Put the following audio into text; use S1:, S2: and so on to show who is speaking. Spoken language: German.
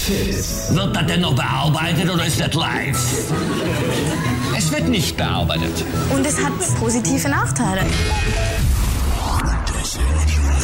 S1: Wird das denn noch bearbeitet oder ist das live? Es wird nicht bearbeitet.
S2: Und es hat positive Nachteile.